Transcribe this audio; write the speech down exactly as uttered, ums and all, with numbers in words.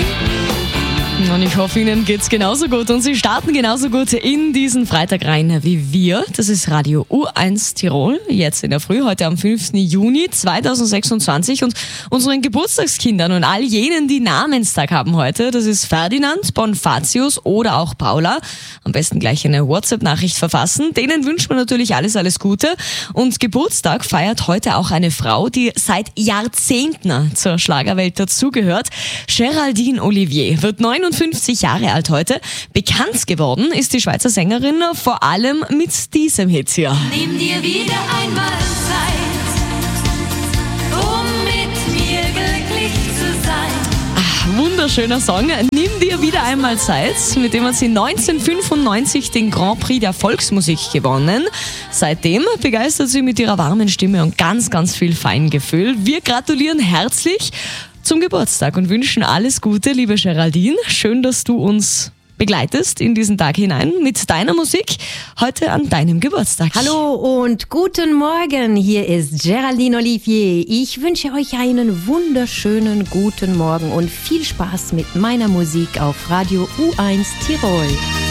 Und ich hoffe, Ihnen geht's genauso gut und Sie starten genauso gut in diesen Freitag rein wie wir. Das ist Radio U eins Tirol, jetzt in der Früh, heute am fünften Juni zweitausendsechsundzwanzig. Und unseren Geburtstagskindern und all jenen, die Namenstag haben heute, das ist Ferdinand, Bonfatius oder auch Paula, am besten gleich eine WhatsApp-Nachricht verfassen. Denen wünscht man natürlich alles, alles Gute. Und Geburtstag feiert heute auch eine Frau, die seit Jahrzehnten zur Schlagerwelt dazugehört. Geraldine Olivier wird neunundfünfzig Jahre alt heute. Bekannt geworden ist die Schweizer Sängerin vor allem mit diesem Hit hier. Nimm dir wieder einmal Zeit, um mit mir glücklich zu sein. Ach, wunderschöner Song. Nimm dir wieder einmal Zeit. Mit dem hat sie neunzehnhundertfünfundneunzig den Grand Prix der Volksmusik gewonnen. Seitdem begeistert sie mit ihrer warmen Stimme und ganz, ganz viel Feingefühl. Wir gratulieren herzlich zum Geburtstag und wünschen alles Gute, liebe Geraldine. Schön, dass du uns begleitest in diesen Tag hinein mit deiner Musik heute an deinem Geburtstag. Hallo und guten Morgen, hier ist Geraldine Olivier. Ich wünsche euch einen wunderschönen guten Morgen und viel Spaß mit meiner Musik auf Radio U eins Tirol.